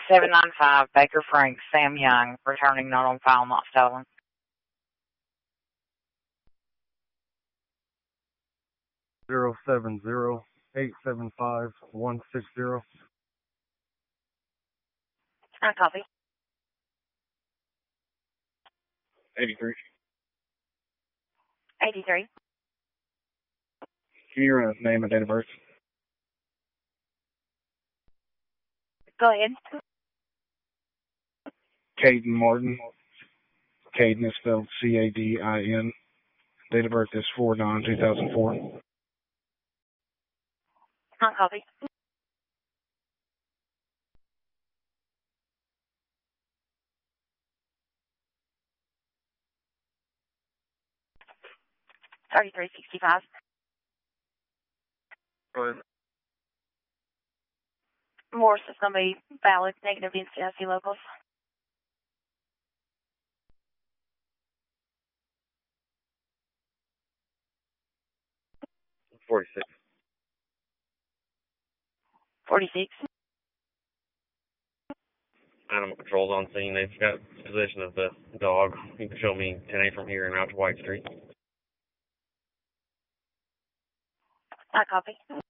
795 Baker Frank, Sam Young, returning not on file, not stolen. Zero 875-160. Copy. 83. 83. Can you run his name and date of birth? Go ahead. Caden Martin. Caden is spelled C-A-D-I-N. Date of birth is 4/9/2004. Copy. $33.65. Go ahead. Morse is going to be valid, negative NCIC locals. 46. 46. Animal control's on scene. They've got possession of the dog. You can show me 10A from here and out to White Street. Copy.